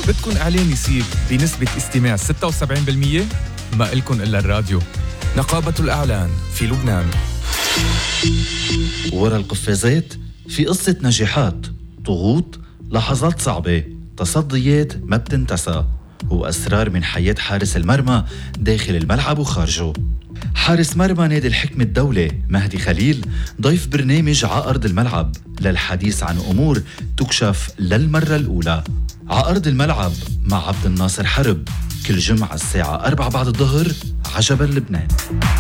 بدكن إعلان يصير بنسبة استماع 76%؟ ما إلكن إلا الراديو. نقابة الإعلان في لبنان. ورا القفازات في قصة نجاحات، ضغوط، لحظات صعبة، تصديات ما بتنتسى، وأسرار من حياة حارس المرمى داخل الملعب وخارجه. حارس مرمى نادي الحكمة الدولة مهدي خليل ضيف برنامج عأرض الملعب للحديث عن أمور تكشف للمرة الأولى. عأرض الملعب مع عبد الناصر حرب كل جمعة الساعة 4 بعد الظهر. عجبا لبنان.